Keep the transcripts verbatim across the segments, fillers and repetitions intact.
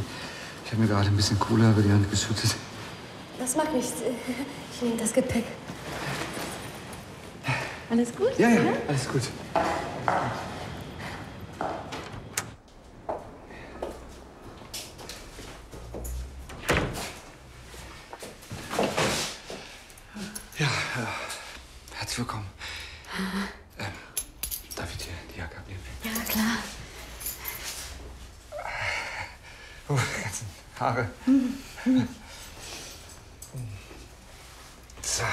Ich habe mir gerade ein bisschen Cola über die Hand geschüttet. Das macht nichts. Ich nehme das Gepäck. Alles gut? Ja, ja, alles gut. Ja, äh, herzlich willkommen. Ähm, darf ich dir die Jacke abnehmen? Ja, klar. Oh, die ganzen Haare. So.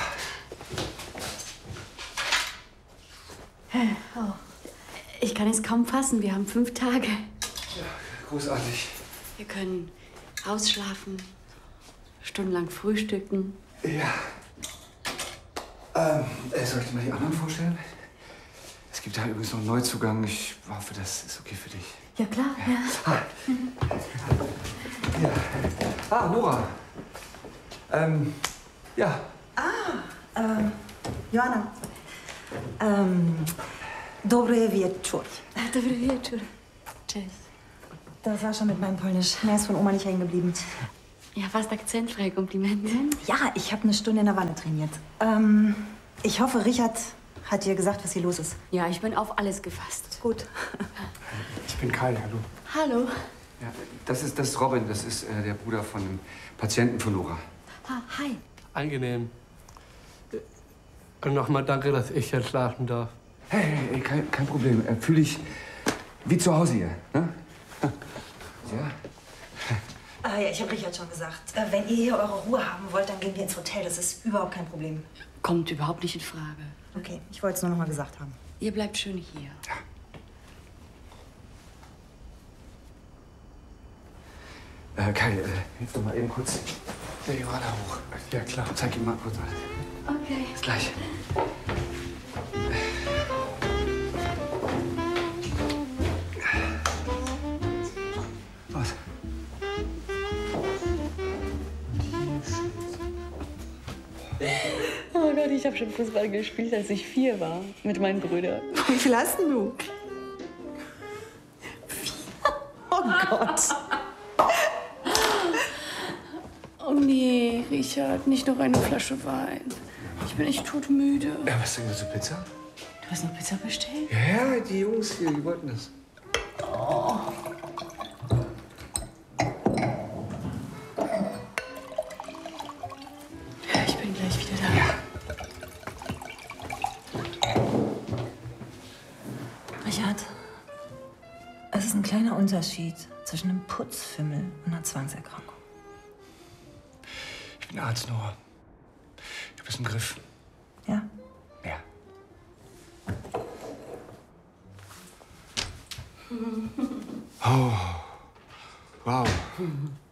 Oh. Ich kann es kaum fassen. Wir haben fünf Tage. Ja, großartig. Wir können ausschlafen, stundenlang frühstücken. Ja. Ähm, äh, soll ich dir mal die anderen vorstellen? Es gibt da übrigens noch einen Neuzugang. Ich hoffe, das ist okay für dich. Ja, klar. Ja. Ah, ja. Ah, Nora. Ähm, ja. Ah, ähm, Joanna. Ähm, dobry wieczór. Dobry wieczór. Cześć. Das war schon mit meinem Polnisch. Mehr ist von Oma nicht hängen geblieben. Ja, fast akzentfreie Komplimente. Ja, ich habe eine Stunde in der Wanne trainiert. Ähm, ich hoffe, Richard hat dir gesagt, was hier los ist. Ja, ich bin auf alles gefasst. Gut. Ich bin Kai, hallo. Hallo. Ja, das ist, das ist Robin, das ist äh, der Bruder von dem Patienten von Nora. Ah, hi. Angenehm. Und nochmal danke, dass ich jetzt schlafen darf. Hey, hey, hey kein, kein Problem. Äh, Fühl dich wie zu Hause hier. Ne? Ja. Ah ja, ich habe Richard schon gesagt. Äh, wenn ihr hier eure Ruhe haben wollt, dann gehen wir ins Hotel. Das ist überhaupt kein Problem. Kommt überhaupt nicht in Frage. Okay, ich wollte es nur noch mal gesagt haben. Ihr bleibt schön hier. Ja. Äh, Kai, äh, hilf doch mal eben kurz der Johanna hoch. Ja, klar. Zeig ihm mal kurz alles. Okay. Bis gleich. Was? Oh Gott, ich habe schon Fußball gespielt, als ich vier war. Mit meinen Brüdern. Wie viel hast denn du? Oh Gott. Oh nee, Richard, nicht noch eine Flasche Wein. Ich bin echt todmüde. Ja, was denn zu Pizza? Du hast noch Pizza bestellt? Ja, die Jungs hier, die wollten das. Oh. Ich bin gleich wieder da. Ja. Richard, es ist ein kleiner Unterschied zwischen einem Putzfimmel und einer Zwangserkrankung. Ich bin Arzt, Nora. Ich hab es im Griff. Ja? Ja. Oh. Wow.